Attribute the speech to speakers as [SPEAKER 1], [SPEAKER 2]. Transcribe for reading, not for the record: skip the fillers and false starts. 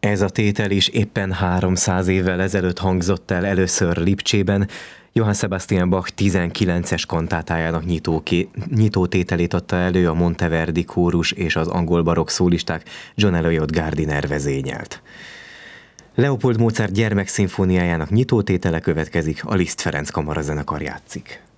[SPEAKER 1] Ez a tétel is éppen 300 évvel ezelőtt hangzott el először Lipcsében. Johann Sebastian Bach 19-es kantátájának nyitótételét adta elő, a Monteverdi kórus és az angol barokk szólisták John Eliot Gardiner vezényelt. Leopold Mozart gyermekszimfóniájának nyitótétele következik, a Liszt Ferenc kamarazenekar játszik.